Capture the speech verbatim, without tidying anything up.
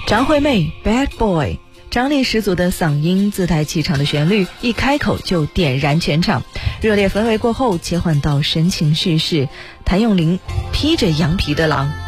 张惠妹 Bad Boy， 张力十足的嗓音，自带气场的旋律，一开口就点燃全场。热烈氛围过后，切换到深情叙事，谭咏麟披着羊皮的狼。